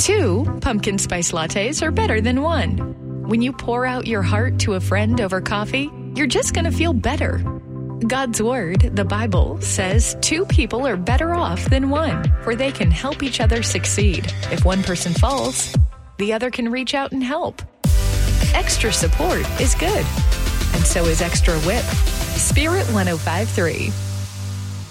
2 pumpkin spice lattes are better than 1. When you pour out your heart to a friend over coffee, you're just going to feel better. God's Word, the Bible, says 2 people are better off than 1, for they can help each other succeed. If one person falls, the other can reach out and help. Extra support is good, and so is extra whip. Spirit 105.3.